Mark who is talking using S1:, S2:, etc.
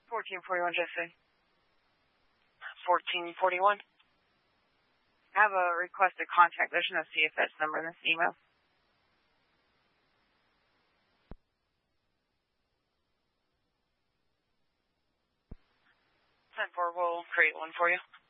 S1: 1441, Jesse.
S2: 1441.
S1: I have a requested contact. There's no CFS number in this email.
S2: 10-4, we'll create one for you.